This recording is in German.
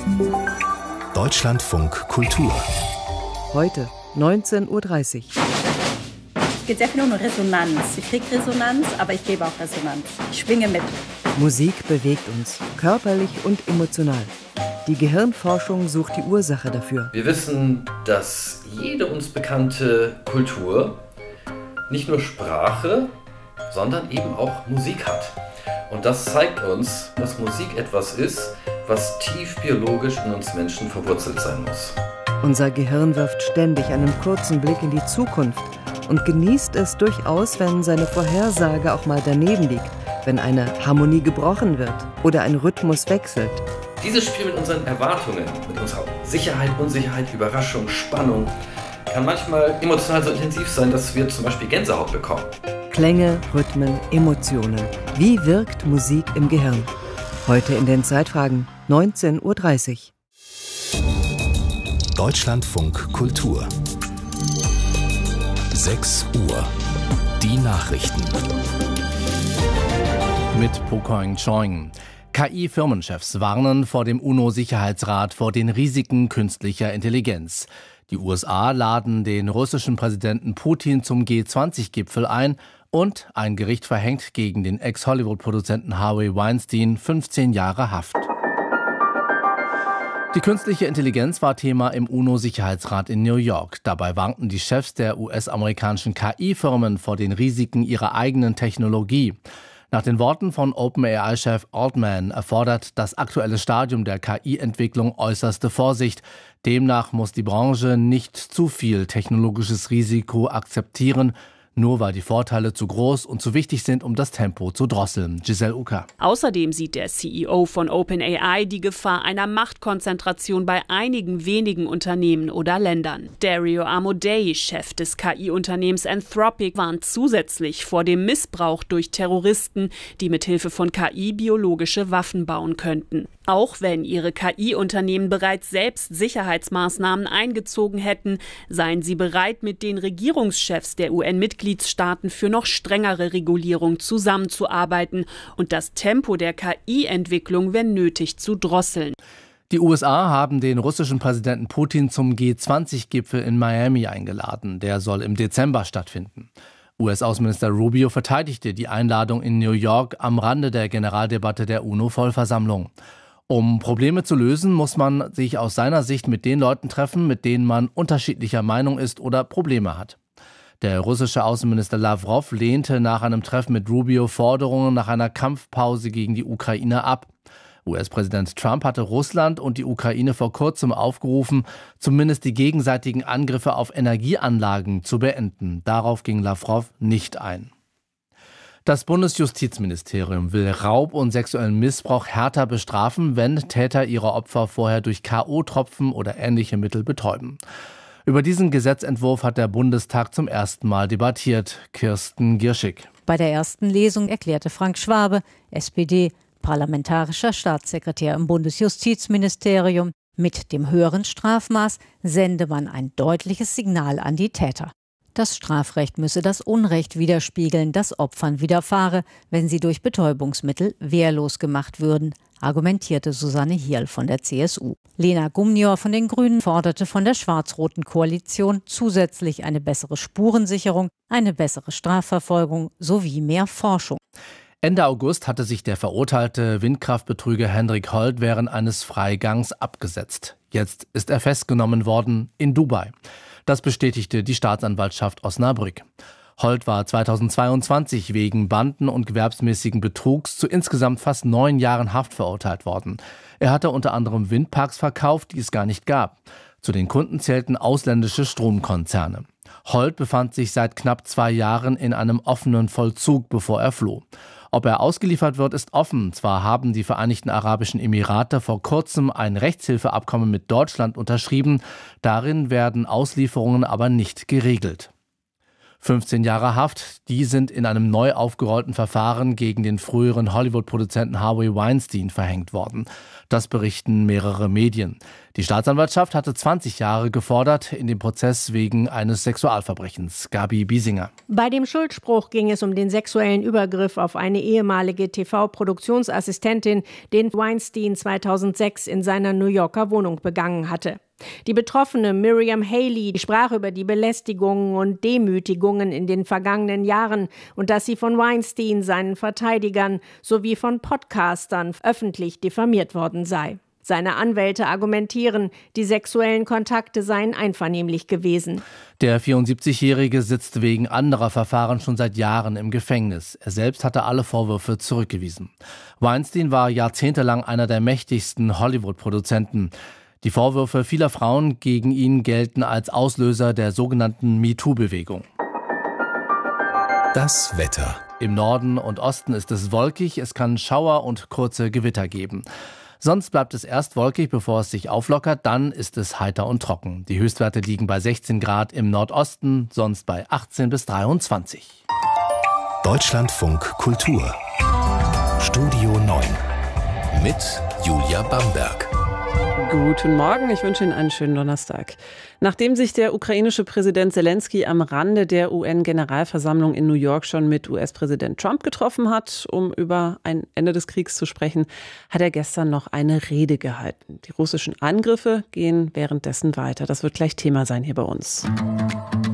Deutschlandfunk Kultur. Heute 19:30 Uhr. Es geht sehr viel um Resonanz. Ich kriege Resonanz, aber ich gebe auch Resonanz. Ich schwinge mit. Musik bewegt uns, körperlich und emotional. Die Gehirnforschung sucht die Ursache dafür. Wir wissen, dass jede uns bekannte Kultur nicht nur Sprache, sondern eben auch Musik hat. Und das zeigt uns, dass Musik etwas ist, was tief biologisch in uns Menschen verwurzelt sein muss. Unser Gehirn wirft ständig einen kurzen Blick in die Zukunft und genießt es durchaus, wenn seine Vorhersage auch mal daneben liegt, wenn eine Harmonie gebrochen wird oder ein Rhythmus wechselt. Dieses Spiel mit unseren Erwartungen, mit unserer Sicherheit, Unsicherheit, Überraschung, Spannung, kann manchmal emotional so intensiv sein, dass wir zum Beispiel Gänsehaut bekommen. Klänge, Rhythmen, Emotionen. Wie wirkt Musik im Gehirn? Heute in den Zeitfragen 19:30 Uhr. Deutschlandfunk Kultur. 6 Uhr. Die Nachrichten. Mit Po-Koing Choi. KI-Firmenchefs warnen vor dem UNO-Sicherheitsrat vor den Risiken künstlicher Intelligenz. Die USA laden den russischen Präsidenten Putin zum G20-Gipfel ein und ein Gericht verhängt gegen den Ex-Hollywood-Produzenten Harvey Weinstein 15 Jahre Haft. Die künstliche Intelligenz war Thema im UNO-Sicherheitsrat in New York. Dabei warnten die Chefs der US-amerikanischen KI-Firmen vor den Risiken ihrer eigenen Technologie. Nach den Worten von OpenAI-Chef Altman erfordert das aktuelle Stadium der KI-Entwicklung äußerste Vorsicht. Demnach muss die Branche nicht zu viel technologisches Risiko akzeptieren, nur weil die Vorteile zu groß und zu wichtig sind, um das Tempo zu drosseln. Giselle Ucker. Außerdem sieht der CEO von OpenAI die Gefahr einer Machtkonzentration bei einigen wenigen Unternehmen oder Ländern. Dario Amodei, Chef des KI-Unternehmens Anthropic, warnt zusätzlich vor dem Missbrauch durch Terroristen, die mithilfe von KI biologische Waffen bauen könnten. Auch wenn ihre KI-Unternehmen bereits selbst Sicherheitsmaßnahmen eingezogen hätten, seien sie bereit, mit den Regierungschefs der UN-Mitgliedstaaten für noch strengere Regulierung zusammenzuarbeiten und das Tempo der KI-Entwicklung, wenn nötig, zu drosseln. Die USA haben den russischen Präsidenten Putin zum G20-Gipfel in Miami eingeladen. Der soll im Dezember stattfinden. US-Außenminister Rubio verteidigte die Einladung in New York am Rande der Generaldebatte der UNO-Vollversammlung. Um Probleme zu lösen, muss man sich aus seiner Sicht mit den Leuten treffen, mit denen man unterschiedlicher Meinung ist oder Probleme hat. Der russische Außenminister Lavrov lehnte nach einem Treffen mit Rubio Forderungen nach einer Kampfpause gegen die Ukraine ab. US-Präsident Trump hatte Russland und die Ukraine vor kurzem aufgerufen, zumindest die gegenseitigen Angriffe auf Energieanlagen zu beenden. Darauf ging Lavrov nicht ein. Das Bundesjustizministerium will Raub und sexuellen Missbrauch härter bestrafen, wenn Täter ihre Opfer vorher durch K.O.-Tropfen oder ähnliche Mittel betäuben. Über diesen Gesetzentwurf hat der Bundestag zum ersten Mal debattiert. Kirsten Gierschig. Bei der ersten Lesung erklärte Frank Schwabe, SPD, parlamentarischer Staatssekretär im Bundesjustizministerium, mit dem höheren Strafmaß sende man ein deutliches Signal an die Täter. Das Strafrecht müsse das Unrecht widerspiegeln, das Opfern widerfahre, wenn sie durch Betäubungsmittel wehrlos gemacht würden, argumentierte Susanne Hierl von der CSU. Lena Gumnior von den Grünen forderte von der schwarz-roten Koalition zusätzlich eine bessere Spurensicherung, eine bessere Strafverfolgung sowie mehr Forschung. Ende August hatte sich der verurteilte Windkraftbetrüger Hendrik Holt während eines Freigangs abgesetzt. Jetzt ist er festgenommen worden in Dubai. Das bestätigte die Staatsanwaltschaft Osnabrück. Holt war 2022 wegen banden- und gewerbsmäßigen Betrugs zu insgesamt fast 9 Jahren Haft verurteilt worden. Er hatte unter anderem Windparks verkauft, die es gar nicht gab. Zu den Kunden zählten ausländische Stromkonzerne. Holt befand sich seit knapp 2 Jahren in einem offenen Vollzug, bevor er floh. Ob er ausgeliefert wird, ist offen. Zwar haben die Vereinigten Arabischen Emirate vor kurzem ein Rechtshilfeabkommen mit Deutschland unterschrieben, darin werden Auslieferungen aber nicht geregelt. 15 Jahre Haft, die sind in einem neu aufgerollten Verfahren gegen den früheren Hollywood-Produzenten Harvey Weinstein verhängt worden. Das berichten mehrere Medien. Die Staatsanwaltschaft hatte 20 Jahre gefordert in dem Prozess wegen eines Sexualverbrechens. Gabi Biesinger. Bei dem Schuldspruch ging es um den sexuellen Übergriff auf eine ehemalige TV-Produktionsassistentin, den Weinstein 2006 in seiner New Yorker Wohnung begangen hatte. Die Betroffene Miriam Haley sprach über die Belästigungen und Demütigungen in den vergangenen Jahren und dass sie von Weinstein, seinen Verteidigern sowie von Podcastern öffentlich diffamiert worden sei. Seine Anwälte argumentieren, die sexuellen Kontakte seien einvernehmlich gewesen. Der 74-Jährige sitzt wegen anderer Verfahren schon seit Jahren im Gefängnis. Er selbst hatte alle Vorwürfe zurückgewiesen. Weinstein war jahrzehntelang einer der mächtigsten Hollywood-Produzenten. Die Vorwürfe vieler Frauen gegen ihn gelten als Auslöser der sogenannten MeToo-Bewegung. Das Wetter. Im Norden und Osten ist es wolkig, es kann Schauer und kurze Gewitter geben. Sonst bleibt es erst wolkig, bevor es sich auflockert, dann ist es heiter und trocken. Die Höchstwerte liegen bei 16 Grad im Nordosten, sonst bei 18 bis 23. Deutschlandfunk Kultur. Studio 9 mit Julia Bamberg. Guten Morgen, ich wünsche Ihnen einen schönen Donnerstag. Nachdem sich der ukrainische Präsident Zelensky am Rande der UN-Generalversammlung in New York schon mit US-Präsident Trump getroffen hat, um über ein Ende des Kriegs zu sprechen, hat er gestern noch eine Rede gehalten. Die russischen Angriffe gehen währenddessen weiter. Das wird gleich Thema sein hier bei uns.